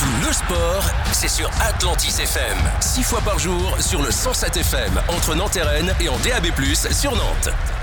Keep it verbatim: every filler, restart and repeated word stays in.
le sport, c'est sur Atlantis F M. Six fois par jour sur le cent sept F M entre Nantes et Rennes et en D A B plus, sur Nantes.